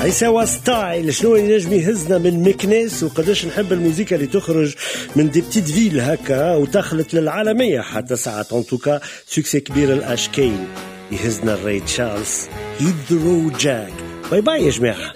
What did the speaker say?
هي سوا ستايل شنو ينجم يهزنا من مكناس وقداش نحب الموسيقى اللي تخرج من دي بتيت فيل هكا وتخلط للعالمية حتى ساعات انتوكا سوكسي كبير الاشكين يهزنا الري تشارلز هيد ذا رود جاك. باي باي يا جماعة.